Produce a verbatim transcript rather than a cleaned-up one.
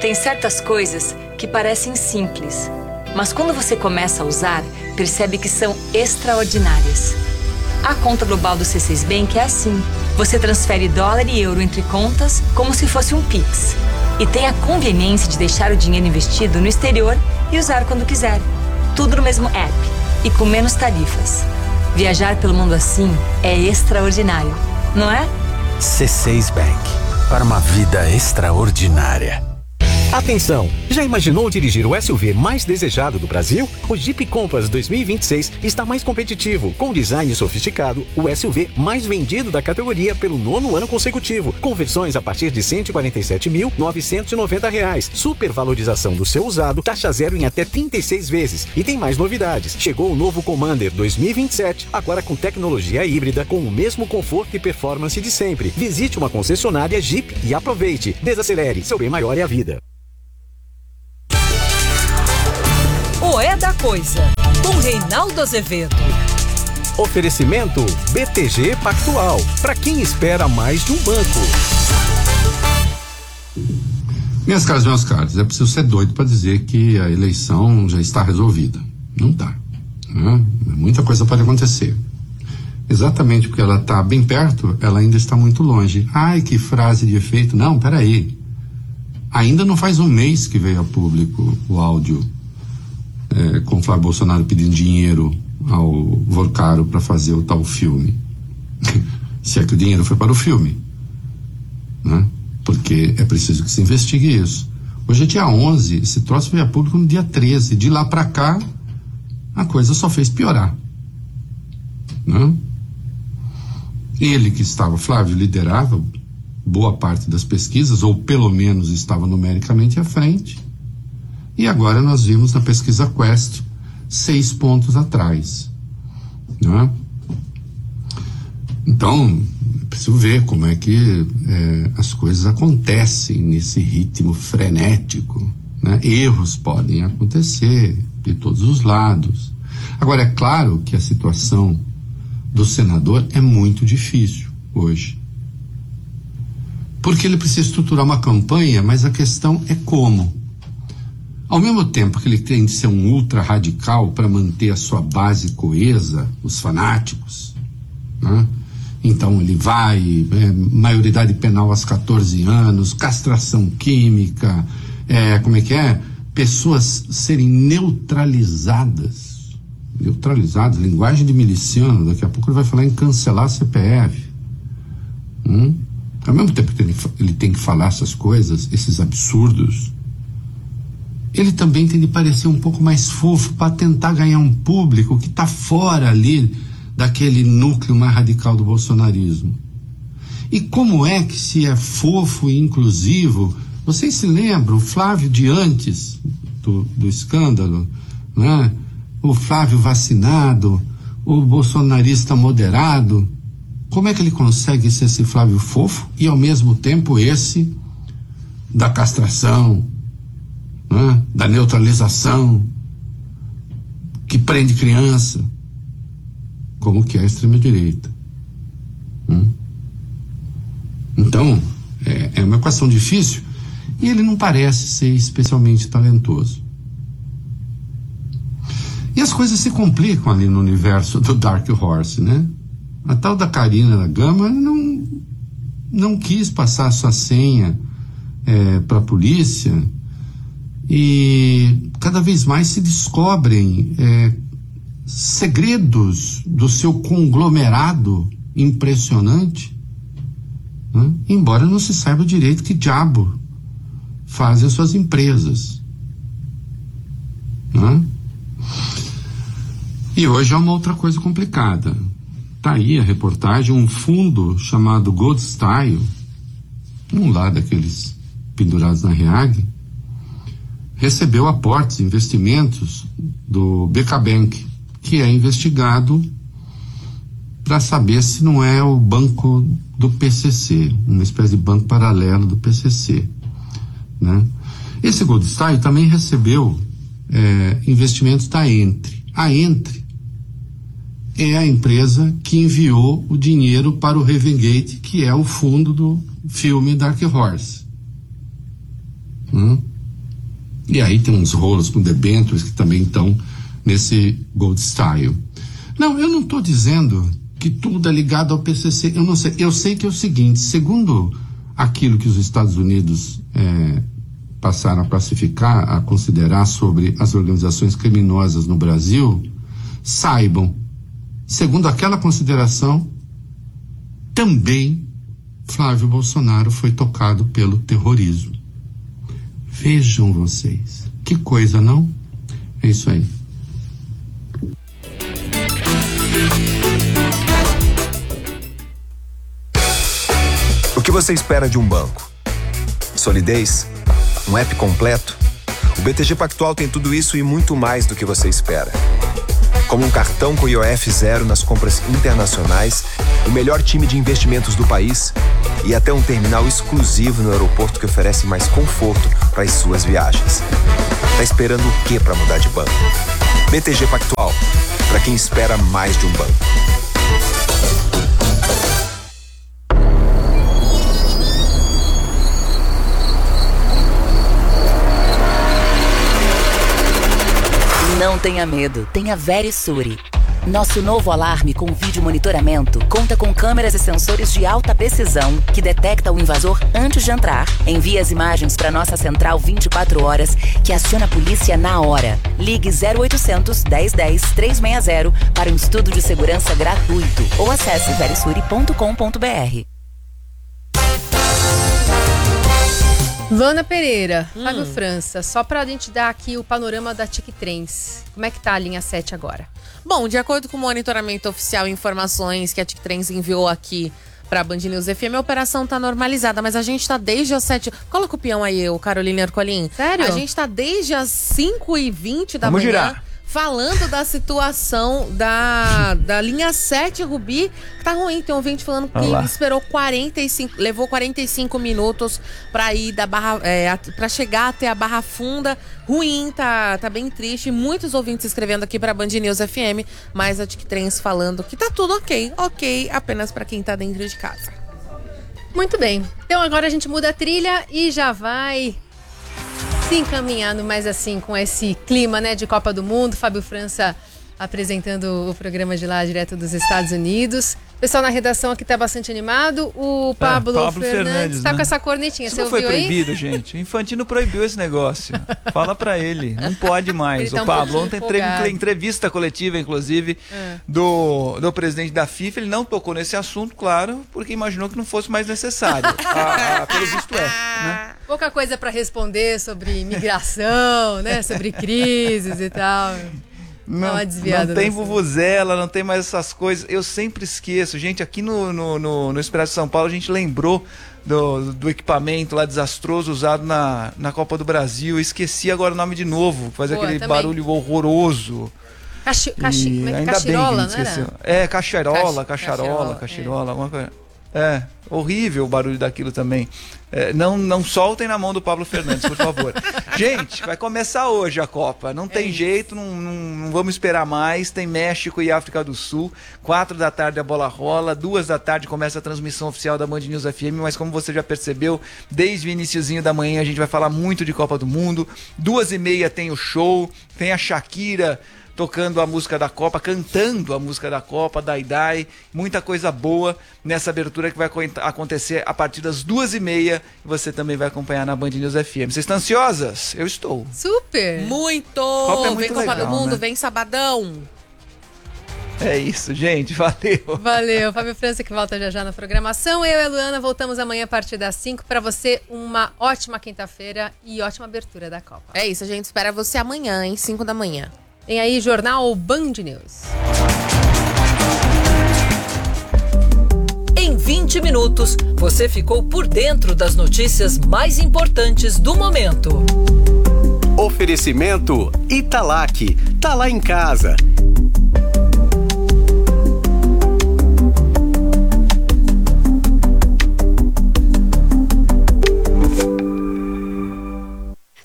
Tem certas coisas que parecem simples, mas quando você começa a usar, percebe que são extraordinárias. A conta global do C seis Bank é assim. Você transfere dólar e euro entre contas como se fosse um Pix. E tem a conveniência de deixar o dinheiro investido no exterior e usar quando quiser. Tudo no mesmo app e com menos tarifas. Viajar pelo mundo assim é extraordinário, não é? C seis Bank. Para uma vida extraordinária. Atenção! Já imaginou dirigir o S U V mais desejado do Brasil? O Jeep Compass dois mil e vinte e seis está mais competitivo, com design sofisticado, o S U V mais vendido da categoria pelo nono ano consecutivo, com versões a partir de cento e quarenta e sete mil novecentos e noventa reais, supervalorização do seu usado, taxa zero em até trinta e seis vezes. E tem mais novidades. Chegou o novo Commander dois mil e vinte e sete, agora com tecnologia híbrida, com o mesmo conforto e performance de sempre. Visite uma concessionária Jeep e aproveite. Desacelere, seu bem maior é a vida. O É da Coisa, com Reinaldo Azevedo. Oferecimento B T G Pactual, para quem espera mais de um banco. Minhas caras, meus caros, é preciso ser doido para dizer que a eleição já está resolvida. Não está. Né? Muita coisa pode acontecer. Exatamente porque ela está bem perto, ela ainda está muito longe. Ai, que frase de efeito. Não, peraí. Ainda não faz um mês que veio a público o áudio É, com Flávio Bolsonaro pedindo dinheiro ao Vorcaro para fazer o tal filme. Se é que o dinheiro foi para o filme, né? Porque é preciso que se investigue isso. Hoje é dia onze, esse troço veio a público no dia treze. De lá para cá, a coisa só fez piorar, né? Ele que estava, Flávio, liderava boa parte das pesquisas, ou pelo menos estava numericamente à frente. E agora nós vimos na pesquisa Quest seis pontos atrás, né? Então, preciso ver como é que é, as coisas acontecem nesse ritmo frenético, né? Erros podem acontecer de todos os lados. Agora, é claro que a situação do senador é muito difícil hoje, porque ele precisa estruturar uma campanha, mas a questão é como. Ao mesmo tempo que ele tem de ser um ultra radical para manter a sua base coesa, os fanáticos, né? Então ele vai, é, maioridade penal aos catorze anos, castração química, é, como é que é? Pessoas serem neutralizadas, neutralizadas, linguagem de miliciano, daqui a pouco ele vai falar em cancelar a C P F. Hum? Ao mesmo tempo que ele, ele tem que falar essas coisas, esses absurdos, ele também tem de parecer um pouco mais fofo para tentar ganhar um público que está fora ali daquele núcleo mais radical do bolsonarismo. E como é que se é fofo e inclusivo? Vocês se lembram, o Flávio de antes do, do escândalo, né? O Flávio vacinado, o bolsonarista moderado, como é que ele consegue ser esse Flávio fofo e ao mesmo tempo esse da castração, né? Da neutralização, que prende criança, como que é a extrema-direita? Hum? Então, é, é uma equação difícil e ele não parece ser especialmente talentoso. E as coisas se complicam ali no universo do Dark Horse, né? A tal da Karina Gama não, não quis passar sua senha é, para a polícia. E cada vez mais se descobrem é, segredos do seu conglomerado impressionante, né? Embora não se saiba direito que diabo fazem as suas empresas, né? E hoje é uma outra coisa complicada. Tá aí a reportagem, um fundo chamado Gold Style, um lá daqueles pendurados na Reag, recebeu aportes, investimentos do B K Bank, que é investigado para saber se não é o banco do P C C, uma espécie de banco paralelo do P C C, né? Esse Gold Style também recebeu é, investimentos da Entre. A Entre é a empresa que enviou o dinheiro para o Ravengate, que é o fundo do filme Dark Horse. Hum? E aí tem uns rolos com debêntures que também estão nesse Gold Style. Não, eu não estou dizendo que tudo é ligado ao P C C. Eu não sei. Eu sei que é o seguinte, segundo aquilo que os Estados Unidos é, passaram a classificar, a considerar sobre as organizações criminosas no Brasil, saibam, segundo aquela consideração, também Flávio Bolsonaro foi tocado pelo terrorismo. Vejam vocês. Que coisa, não? É isso aí. O que você espera de um banco? Solidez? Um app completo? O B T G Pactual tem tudo isso e muito mais do que você espera. Como um cartão com I O F zero nas compras internacionais, o melhor time de investimentos do país e até um terminal exclusivo no aeroporto que oferece mais conforto para as suas viagens. Tá esperando o que para mudar de banco? B T G Pactual, para quem espera mais de um banco. Não tenha medo, tenha Verisure. Nosso novo alarme com vídeo monitoramento conta com câmeras e sensores de alta precisão que detecta o invasor antes de entrar. Envia as imagens para nossa central vinte e quatro horas, que aciona a polícia na hora. Ligue zero oitocentos, dez dez, trezentos e sessenta para um estudo de segurança gratuito ou acesse verisure ponto com ponto b r. Vana Pereira, hum. Fábio França, só para a gente dar aqui o panorama da Tic Trens. Como é que tá a linha sete agora? Bom, de acordo com o monitoramento oficial e informações que a Tic Trens enviou aqui para a Band News F M, a operação tá normalizada, mas a gente tá desde as sete... Coloca o peão aí, o Carolina Ercolim. Sério? A gente tá desde as cinco e vinte da Vamos manhã... girar. Falando da situação da, da linha sete Rubi, que tá ruim. Tem um ouvinte falando que Olá. esperou quarenta e cinco, levou quarenta e cinco minutos pra ir da Barra, é, para chegar até a Barra Funda. Ruim, tá, tá bem triste. Muitos ouvintes escrevendo aqui pra Band News F M, mas a Tic Trens falando que tá tudo ok, ok, apenas pra quem tá dentro de casa. Muito bem. Então agora a gente muda a trilha e já vai se encaminhando mais assim com esse clima, né, de Copa do Mundo. Fábio França apresentando o programa de lá direto dos Estados Unidos. O pessoal na redação aqui tá bastante animado. O Pablo, é, Pablo Fernandes, Fernandes tá né? com essa cornetinha. Isso Você não foi ouviu proibido, aí? gente. O Infantino proibiu esse negócio. Fala pra ele. Não pode mais. Ele tá o um Pablo, pouquinho ontem empolgado. teve entrevista coletiva, inclusive, É. do, do presidente da FIFA. Ele não tocou nesse assunto, claro, porque imaginou que não fosse mais necessário. a, a, pelo visto é, né? Pouca coisa para responder sobre imigração, né, sobre crises e tal. Não, uma desviada não tem dessa. vuvuzela, não tem mais essas coisas. Eu sempre esqueço. Gente, aqui no, no, no, no Expresso de São Paulo, a gente lembrou do, do equipamento lá desastroso usado na, na Copa do Brasil. Eu esqueci agora o nome de novo. Faz Boa, aquele também. barulho horroroso. Cachi, cachi, E como é que ainda cachirola, bem que a não gente era? esqueceu. É, cacharola, Cach- cacharola, cachirola, cachirola, alguma coisa. É, horrível o barulho daquilo também. É, não, não soltem na mão do Pablo Fernandes, por favor. Gente, vai começar hoje a Copa. Não tem É jeito, não, não, não vamos esperar mais. Tem México e África do Sul. Quatro da tarde a bola rola. Duas da tarde começa a transmissão oficial da Band News F M. Mas como você já percebeu, desde o iniciozinho da manhã a gente vai falar muito de Copa do Mundo. Duas e meia tem o show. Tem a Shakira tocando a música da Copa, cantando a música da Copa, Dai Dai, muita coisa boa nessa abertura que vai acontecer a partir das duas e meia, e você também vai acompanhar na Band News F M. Vocês estão ansiosas? Eu estou. Super! Muito! Copa é muito vem Copa legal, do Mundo, né? vem sabadão! É isso, gente, valeu. Valeu, Fábio França que volta já já na programação. Eu e a Luana voltamos amanhã a partir das cinco. Para você, uma ótima quinta-feira e ótima abertura da Copa. É isso, a gente espera você amanhã, hein? cinco da manhã. Tem aí Jornal Band News. Em vinte minutos, você ficou por dentro das notícias mais importantes do momento. Oferecimento Italac. Tá lá em casa.